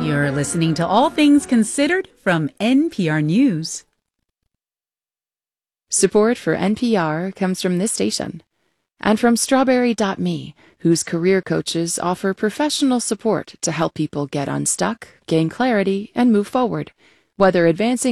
You're listening to All Things Considered from NPR News. Support for NPR comes from this station and from Strawberry.me, whose career coaches offer professional support to help people get unstuck, gain clarity, and move forward, whether advancing